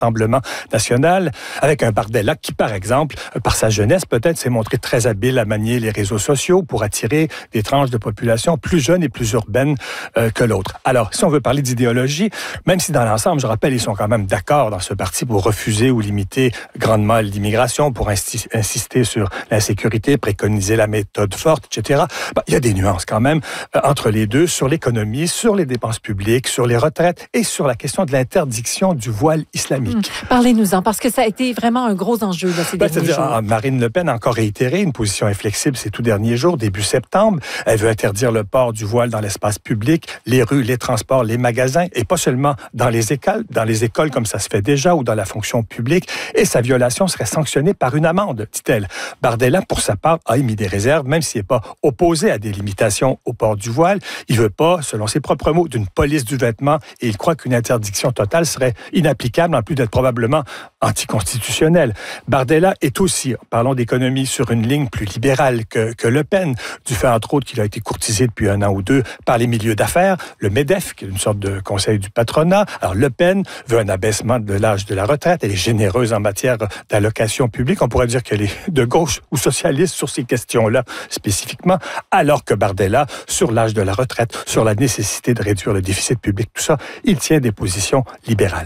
Rassemblement national, avec un Bardella qui, par exemple, par sa jeunesse, peut-être s'est montré très habile à manier les réseaux sociaux pour attirer des tranches de population plus jeunes et plus urbaines que l'autre. Alors, si on veut parler d'idéologie, même si dans l'ensemble, je rappelle, ils sont quand même d'accord dans ce parti pour refuser ou limiter grandement l'immigration, pour insister sur l'insécurité, préconiser la méthode forte, etc. Il y a des nuances quand même entre les deux sur l'économie, sur les dépenses publiques, sur les retraites et sur la question de l'interdiction du voile islamique. Parlez-nous-en, parce que ça a été vraiment un gros enjeu là, ces derniers jours. Marine Le Pen a encore réitéré une position inflexible ces tout derniers jours, début septembre. Elle veut interdire le port du voile dans l'espace public, les rues, les transports, les magasins, et pas seulement dans les écoles comme ça se fait déjà, ou dans la fonction publique. Et sa violation serait sanctionnée par une amende, dit-elle. Bardella, pour sa part, a émis des réserves, même s'il n'est pas opposé à des limitations au port du voile. Il ne veut pas, selon ses propres mots, d'une police du vêtement, et il croit qu'une interdiction totale serait inapplicable, en plus d'être probablement anticonstitutionnelle. Bardella est aussi, parlons d'économie, sur une ligne plus libérale que Le Pen, du fait, entre autres, qu'il a été courtisé depuis 1 an ou 2 par les milieux d'affaires, le MEDEF, qui est une sorte de conseil du patronat. Alors, Le Pen veut un abaissement de l'âge de la retraite. Elle est généreuse en matière d'allocation publique. On pourrait dire qu'elle est de gauche ou socialiste sur ces questions-là spécifiquement, alors que Bardella, sur l'âge de la retraite, sur la nécessité de réduire le déficit public, tout ça, il tient des positions libérales.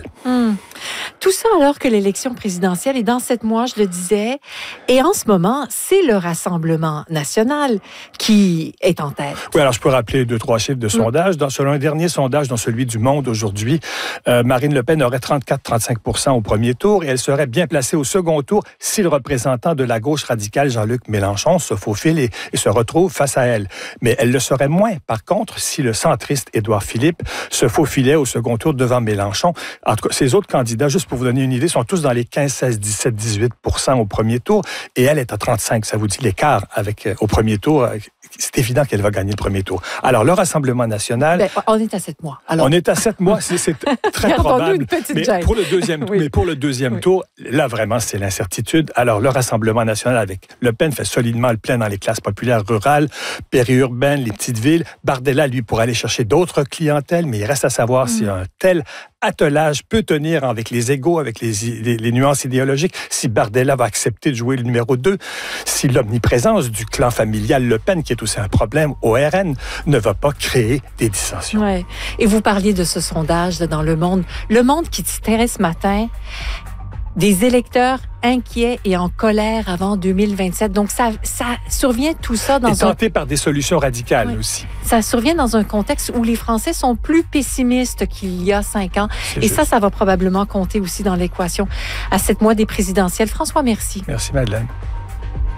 Tout ça alors que l'élection présidentielle est dans 7 mois, je le disais, et en ce moment, c'est le Rassemblement national qui est en tête. Oui, alors je peux rappeler 2-3 chiffres de sondage. Selon un dernier sondage, dans celui du Monde aujourd'hui, Marine Le Pen aurait 34-35% au premier tour et elle serait bien placée au second tour si le représentant de la gauche radicale, Jean-Luc Mélenchon, se faufile et se retrouve face à elle. Mais elle le serait moins, par contre, si le centriste Édouard Philippe se faufilait au second tour devant Mélenchon. En tout cas, ces autres candidats, juste pour vous donner une idée, sont tous dans les 15, 16, 17, 18% au premier tour et elle est à 35%. Ça vous dit l'écart au premier tour. C'est évident qu'elle va gagner le premier tour. Alors, le Rassemblement national... on est à 7 mois. Alors... On est à 7 mois, c'est très probable. Mais pour le deuxième tour, là, vraiment, c'est l'incertitude. Alors, le Rassemblement national avec Le Pen fait solidement le plein dans les classes populaires rurales, périurbaines, les petites villes. Bardella, lui, pourrait aller chercher d'autres clientèles, mais il reste à savoir si un tel attelage peut tenir avec les égos, avec les nuances idéologiques, si Bardella va accepter de jouer le numéro 2, si l'omniprésence du clan familial Le Pen, qui est aussi un problème au RN, ne va pas créer des dissensions. Ouais. Et vous parliez de ce sondage dans Le Monde. Le Monde qui tirait ce matin des électeurs inquiets et en colère avant 2027. Donc, ça survient tout ça dans tenté par des solutions radicales aussi. Ça survient dans un contexte où les Français sont plus pessimistes qu'il y a 5 ans. Et ça va probablement compter aussi dans l'équation à 7 mois des présidentielles. François, merci. Merci, Madeleine.